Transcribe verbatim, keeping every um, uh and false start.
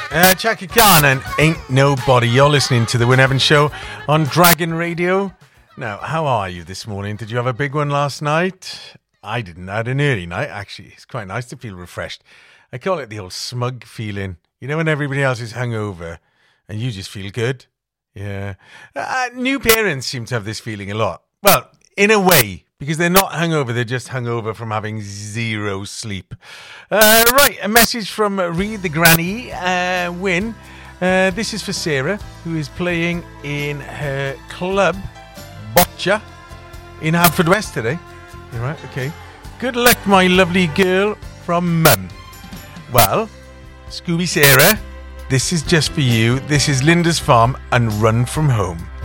Uh, Chaka Khan and Ain't Nobody. You're listening to the Win Evans Show on Dragon Radio. Now, how are you this morning? Did you have a big one last night? I didn't. I had an early night, actually. It's quite nice to feel refreshed. I call it the old smug feeling. You know when everybody else is hungover and you just feel good? Yeah. Uh, new parents seem to have this feeling a lot. Well, in a way, because they're not hungover, they're just hungover from having zero sleep. Uh, right, a message from Reed the Granny. Uh, Win. Uh, this is for Sarah, who is playing in her club, Boccia, in Haverfordwest today. You right? Okay. Good luck, my lovely girl, from Mum. Well, Scooby Sarah, this is just for you. This is Linda's Farm and Run From Home.